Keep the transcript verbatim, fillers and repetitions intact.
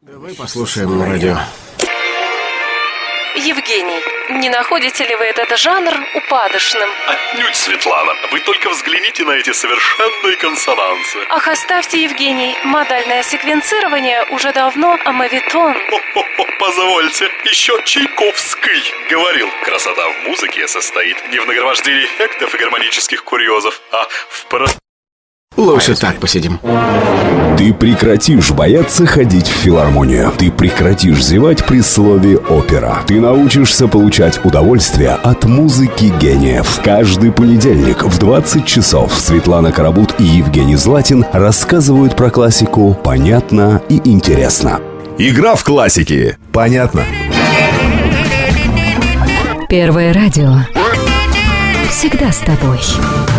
Давай послушаем радио. Евгений, не находите ли вы этот жанр упадочным? Отнюдь, Светлана. Вы только взгляните на эти совершенные консонансы. Ах, оставьте, Евгений. Модальное секвенцирование уже давно омовитон. О-о-о, позвольте, еще Чайковский говорил: красота в музыке состоит не в нагромождении эффектов и гармонических курьезов, а в про... Лучше так посидим. Ты прекратишь бояться ходить в филармонию. Ты прекратишь зевать при слове «опера». Ты научишься получать удовольствие от музыки гениев. Каждый понедельник в двадцать часов Светлана Карабут и Евгений Златин рассказывают про классику понятно и интересно. Игра в классики. Понятно. Первое радио. Всегда с тобой.